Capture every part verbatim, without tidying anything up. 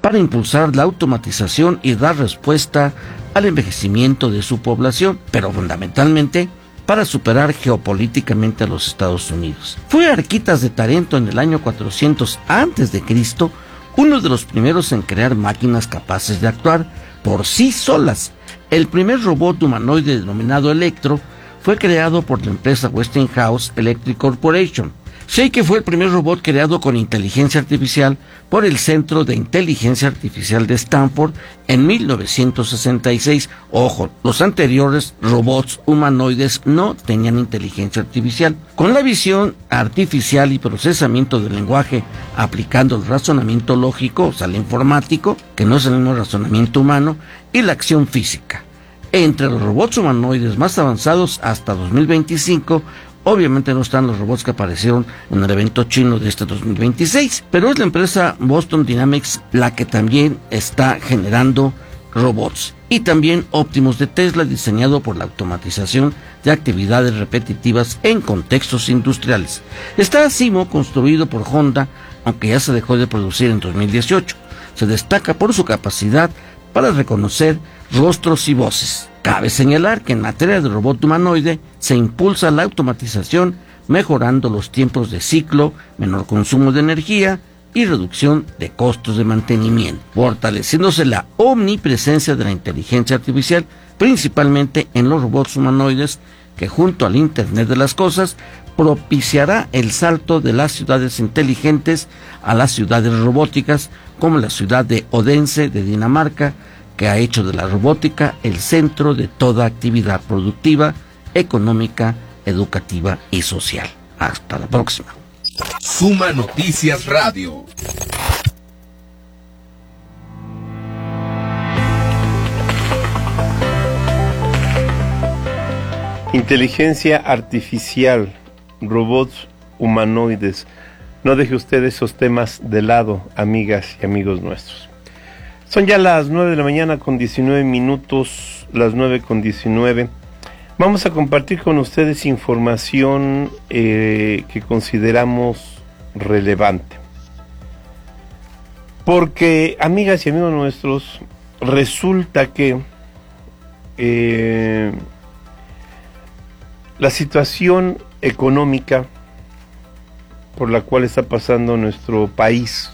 para impulsar la automatización y dar respuesta al envejecimiento de su población, pero fundamentalmente para superar geopolíticamente a los Estados Unidos. Fue Arquitas de Tarento en el año cuatrocientos antes de Cristo uno de los primeros en crear máquinas capaces de actuar por sí solas. El primer robot humanoide denominado Electro fue creado por la empresa Westinghouse Electric Corporation. Shake fue el primer robot creado con inteligencia artificial por el Centro de Inteligencia Artificial de Stanford en mil novecientos sesenta y seis. Ojo, los anteriores robots humanoides no tenían inteligencia artificial. Con la visión artificial y procesamiento del lenguaje aplicando el razonamiento lógico, o sea, el informático, que no es el mismo razonamiento humano, y la acción física. Entre los robots humanoides más avanzados hasta dos mil veinticinco, obviamente no están los robots que aparecieron en el evento chino de este dos mil veintiséis, pero es la empresa Boston Dynamics la que también está generando robots. Y también Optimus de Tesla, diseñado por la automatización de actividades repetitivas en contextos industriales. Está Simo, construido por Honda, aunque ya se dejó de producir en dos mil dieciocho. Se destaca por su capacidad para reconocer rostros y voces. Cabe señalar que en materia de robot humanoide se impulsa la automatización, mejorando los tiempos de ciclo, menor consumo de energía y reducción de costos de mantenimiento, fortaleciéndose la omnipresencia de la inteligencia artificial, principalmente en los robots humanoides, que junto al Internet de las Cosas propiciará el salto de las ciudades inteligentes a las ciudades robóticas, como la ciudad de Odense de Dinamarca, que ha hecho de la robótica el centro de toda actividad productiva, económica, educativa y social. Hasta la próxima. Suma Noticias Radio. Inteligencia artificial, robots humanoides. No deje usted esos temas de lado, amigas y amigos nuestros. Son ya las nueve de la mañana con diecinueve minutos, las nueve con diecinueve. Vamos a compartir con ustedes información eh, que consideramos relevante. Porque, amigas y amigos nuestros, resulta que eh, la situación económica por la cual está pasando nuestro país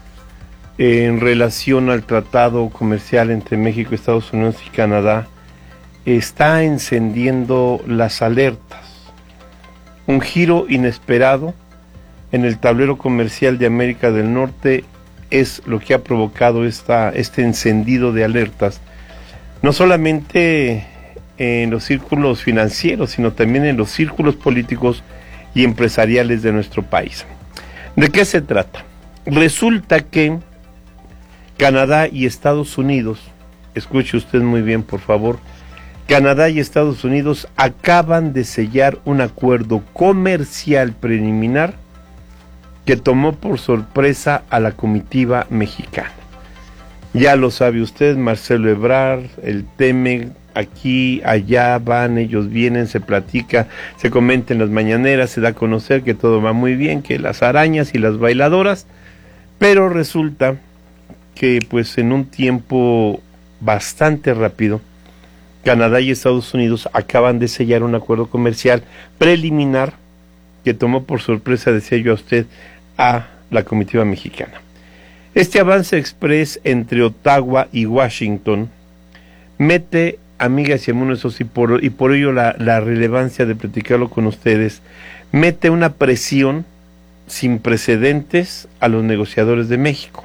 en relación al tratado comercial entre México, Estados Unidos y Canadá está encendiendo las alertas. Un giro inesperado en el tablero comercial de América del Norte es lo que ha provocado esta, este encendido de alertas, no solamente en los círculos financieros, sino también en los círculos políticos y empresariales de nuestro país. ¿De qué se trata? Resulta que Canadá y Estados Unidos, escuche usted muy bien por favor, Canadá y Estados Unidos acaban de sellar un acuerdo comercial preliminar que tomó por sorpresa a la comitiva mexicana. Ya lo sabe usted, Marcelo Ebrard, el T-M E C, aquí, allá van, ellos vienen, se platica, se comenta en las mañaneras, se da a conocer que todo va muy bien, que las arañas y las bailadoras, pero resulta que pues en un tiempo bastante rápido, Canadá y Estados Unidos acaban de sellar un acuerdo comercial preliminar que tomó por sorpresa, decía yo a usted, a la comitiva mexicana. Este avance express entre Ottawa y Washington mete, amigas y amigos, y por, y por ello la, la relevancia de platicarlo con ustedes, mete una presión sin precedentes a los negociadores de México.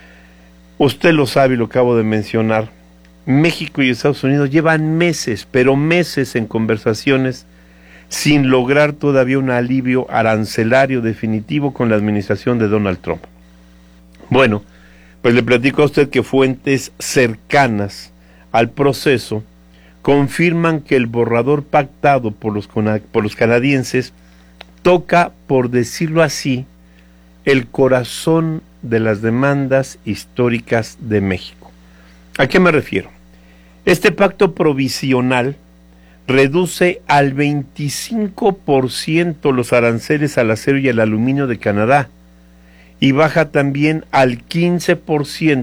Usted lo sabe y lo acabo de mencionar, México y Estados Unidos llevan meses, pero meses en conversaciones sin lograr todavía un alivio arancelario definitivo con la administración de Donald Trump. Bueno, pues le platico a usted que fuentes cercanas al proceso confirman que el borrador pactado por los, por los canadienses toca, por decirlo así, el corazón de las demandas históricas de México. ¿A qué me refiero? Este pacto provisional reduce al veinticinco por ciento los aranceles al acero y al aluminio de Canadá y baja también al quince por ciento